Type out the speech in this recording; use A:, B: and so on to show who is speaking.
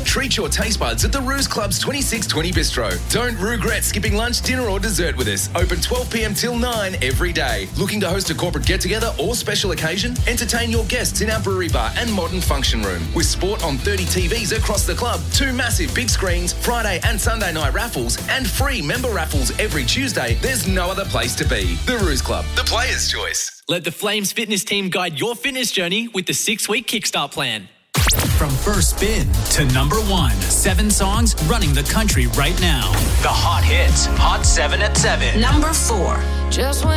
A: Treat your taste buds at the Ruse Club's 2620 Bistro. Don't regret skipping lunch, dinner or dessert with us. Open 12 p.m. till 9 every day. Looking to host a corporate get-together or special occasion? Entertain your guests in our brewery bar and modern function room. With sport on 30 TVs across the club, 2 massive big screens, Friday and Sunday night raffles, and free member raffles every Tuesday, there's no other place to be. The Ruse Club, the player's choice.
B: Let the Flames fitness team guide your fitness journey with the 6-week Kickstart Plan.
C: From first spin to number 1, 7 songs running the country right now. The Hot Hits, Hot 7 at 7.
D: Number 4.
E: Just when